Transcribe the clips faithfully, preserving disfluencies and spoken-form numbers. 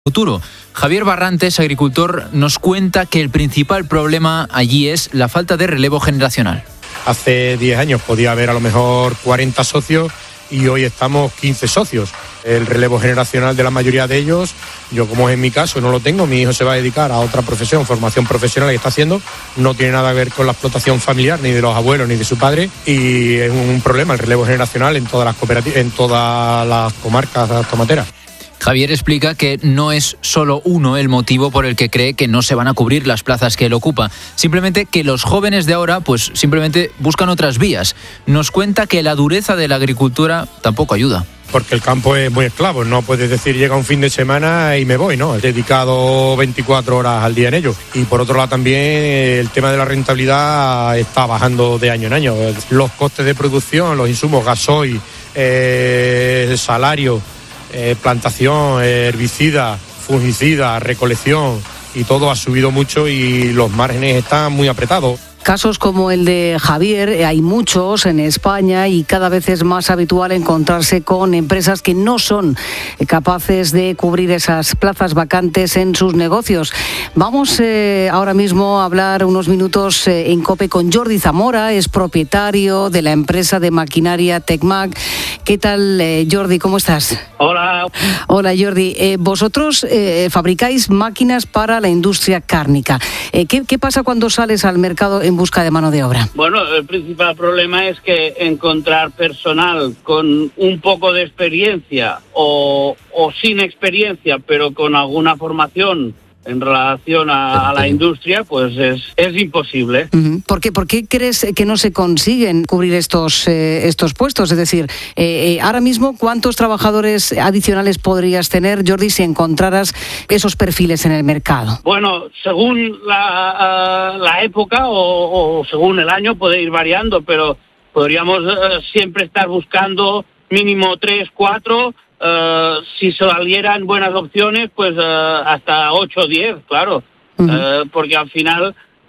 Futuro. Javier Barrantes, agricultor, nos cuenta que el principal problema allí es la falta de relevo generacional. Hace diez años podía haber a lo mejor cuarenta socios y hoy estamos quince socios. El relevo generacional de la mayoría de ellos, yo como es en mi caso no lo tengo, mi hijo se va a dedicar a otra profesión, formación profesional que está haciendo, no tiene nada que ver con la explotación familiar, ni de los abuelos, ni de su padre, y es un problema el relevo generacional en todas las cooperativas, en todas las comarcas tomateras. Javier explica que no es solo uno el motivo por el que cree que no se van a cubrir las plazas que él ocupa, simplemente que los jóvenes de ahora pues simplemente buscan otras vías. Nos cuenta que la dureza de la agricultura tampoco ayuda. Porque el campo es muy esclavo, no puedes decir llega un fin de semana y me voy, ¿no? He dedicado veinticuatro horas al día en ello. Y por otro lado también el tema de la rentabilidad está bajando de año en año. Los costes de producción, los insumos, gasoil, eh, salario, Eh, plantación, herbicida, fungicida, recolección y todo ha subido mucho y los márgenes están muy apretados. Casos como el de Javier, hay muchos en España y cada vez es más habitual encontrarse con empresas que no son capaces de cubrir esas plazas vacantes en sus negocios. Vamos eh, ahora mismo a hablar unos minutos eh, en COPE con Jordi Zamora, es propietario de la empresa de maquinaria Tecmac. ¿Qué tal, eh, Jordi? ¿Cómo estás? Hola. Hola, Jordi. Eh, vosotros eh, fabricáis máquinas para la industria cárnica. Eh, ¿qué, ¿Qué pasa cuando sales al mercado en busca de mano de obra? Bueno, el principal problema es que encontrar personal con un poco de experiencia o, o sin experiencia, pero con alguna formación en relación a, a la industria, pues es, es imposible. Uh-huh. ¿Por qué, ¿Por qué crees que no se consiguen cubrir estos, eh, estos puestos? Es decir, eh, eh, ahora mismo, ¿cuántos trabajadores adicionales podrías tener, Jordi, si encontraras esos perfiles en el mercado? Bueno, según la, uh, la época o, o según el año puede ir variando, pero podríamos uh, siempre estar buscando mínimo tres, cuatro. Uh, si salieran buenas opciones, pues uh, hasta ocho o diez, claro. Uh-huh. Uh, porque al final uh,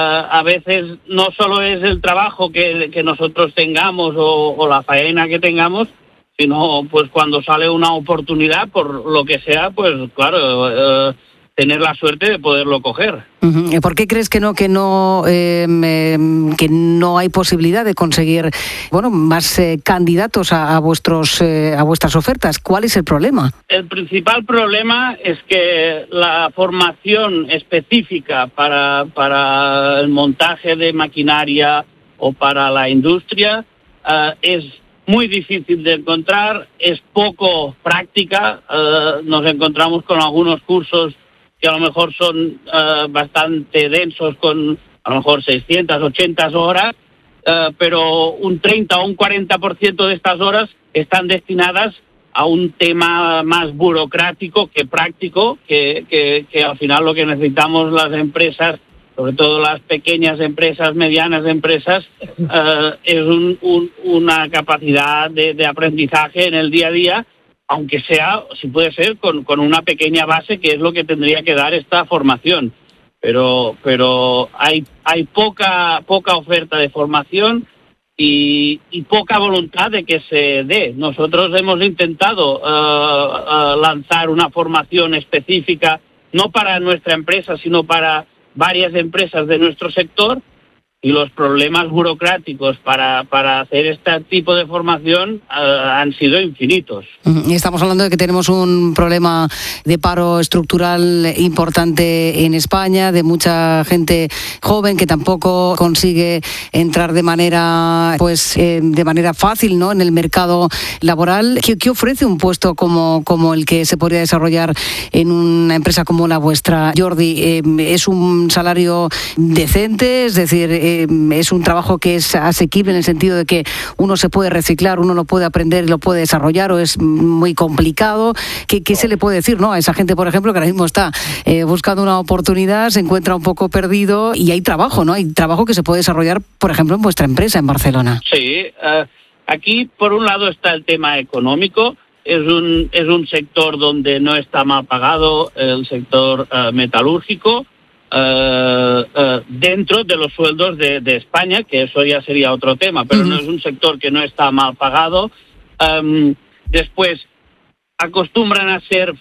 a veces no solo es el trabajo que, que nosotros tengamos o, o la faena que tengamos, sino pues cuando sale una oportunidad, por lo que sea, pues claro, uh, tener la suerte de poderlo coger. Uh-huh. ¿Por qué crees que no que no eh, eh, que no hay posibilidad de conseguir bueno más eh, candidatos a, a vuestros eh, a vuestras ofertas? ¿Cuál es el problema? El principal problema es que la formación específica para para el montaje de maquinaria o para la industria uh, es muy difícil de encontrar, es poco práctica. Uh, nos encontramos con algunos cursos que a lo mejor son uh, bastante densos, con a lo mejor seiscientas, ochenta horas, uh, pero un treinta o un cuarenta por ciento de estas horas están destinadas a un tema más burocrático que práctico, que, que, que al final lo que necesitamos las empresas, sobre todo las pequeñas empresas, medianas empresas, uh, es un, un, una capacidad de, de aprendizaje en el día a día, aunque sea, si puede ser, con, con una pequeña base, que es lo que tendría que dar esta formación. Pero pero hay hay poca poca oferta de formación y, y poca voluntad de que se dé. Nosotros hemos intentado uh, uh, lanzar una formación específica, no para nuestra empresa, sino para varias empresas de nuestro sector, y los problemas burocráticos para, para hacer este tipo de formación uh, han sido infinitos. Estamos hablando de que tenemos un problema de paro estructural importante en España, de mucha gente joven que tampoco consigue entrar de manera pues eh, de manera fácil, ¿no?, en el mercado laboral. ¿Qué, qué ofrece un puesto como, como el que se podría desarrollar en una empresa como la vuestra, Jordi? Eh, ¿Es un salario decente? Es decir, eh, es un trabajo que es asequible en el sentido de que uno se puede reciclar, uno lo puede aprender y lo puede desarrollar, o es muy complicado? ¿Qué, qué se le puede decir, ¿no?, a esa gente, por ejemplo, que ahora mismo está eh, buscando una oportunidad, se encuentra un poco perdido y hay trabajo, ¿no? Hay trabajo que se puede desarrollar, por ejemplo, en vuestra empresa en Barcelona. Sí, uh, aquí por un lado está el tema económico. Es un, es un sector donde no está mal pagado, el sector uh, metalúrgico. Uh, uh, dentro de los sueldos de, de España, que eso ya sería otro tema, pero uh-huh. no es un sector que no está mal pagado. Um, después, acostumbran a ser